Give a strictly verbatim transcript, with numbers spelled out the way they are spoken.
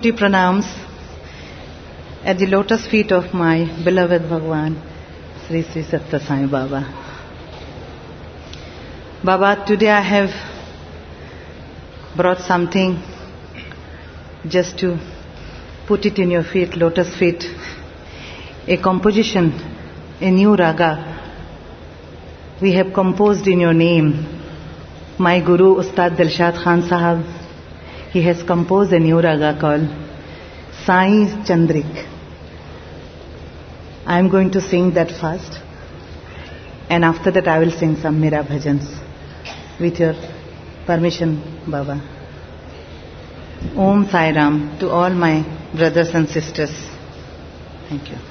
Pranams at the lotus feet of my beloved Bhagwan, Sri Sri Sathya Sai Baba. Baba, today I have brought something just to put it in your feet, lotus feet, a composition, a new raga we have composed in your name. My Guru, Ustad Dilshad Khan Sahab, he has composed a new raga called Sai Chandrik. I am going to sing that first, and after that I will sing some Mera bhajans. With your permission, Baba. Om Sai Ram to all my brothers and sisters. Thank you.